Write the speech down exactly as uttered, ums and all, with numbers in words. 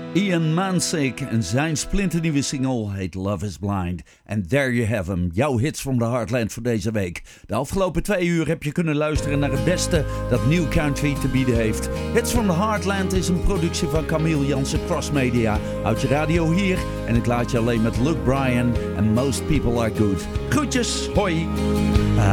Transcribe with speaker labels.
Speaker 1: Ian Mansik en zijn splinternieuwe single heet Love is Blind. En there you have him, jouw hits from the Heartland voor deze week. De afgelopen twee uur heb je kunnen luisteren naar het beste dat New Country te bieden heeft. Hits from the Heartland is een productie van Camille Jansen Cross Media. Houd je radio hier en ik laat je alleen met Luke Bryan en Most People Are Good. Groetjes, hoi!